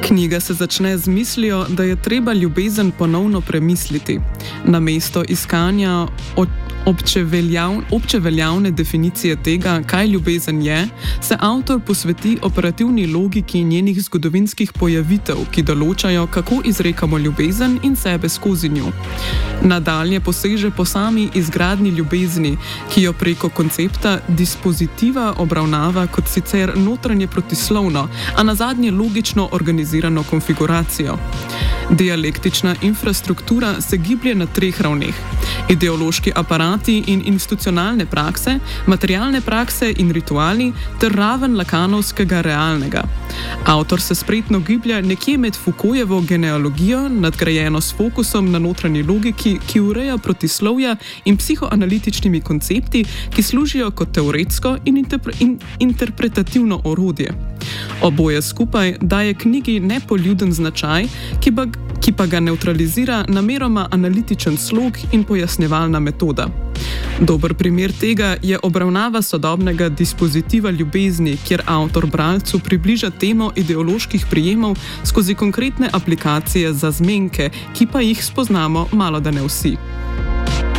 Knjiga se začne z mislijo, da je treba ljubezen ponovno premisliti. Namesto iskanja obče veljavne definicije tega, kaj ljubezen je, se avtor posveti operativni logiki njenih zgodovinskih pojavitev, ki določajo, kako izrekamo ljubezen in sebe skozi njo. Nadalje poseže po sami izgradnji ljubezni, ki jo preko koncepta dispozitiva obravnava kot sicer notranje protislovno, a nazadnje logično organizirano konfiguracijo. Dialektična infrastruktura se giblje na 3 ravneh: ideološki aparati in institucionalne prakse, materialne prakse in rituali ter raven lakanovskega realnega. Avtor se spretno giblje nekje med Foucaultovo genealogijo, nadgrajeno s fokusom na notranji logiki, ki ureja protislovja, in psihoanalitičnimi koncepti, ki služijo kot teoretsko in interpretativno orodje. Oboje skupaj daje knjigi nepoljuden značaj, ki pa ga nevtralizira nameroma analitičen slog in pojasnjevalna metoda. Dober primer tega je obravnava sodobnega dispozitiva ljubezni, kjer avtor bralcu približa temo ideoloških prijemov skozi konkretne aplikacije za zmenke, ki pa jih spoznamo malodane vsi.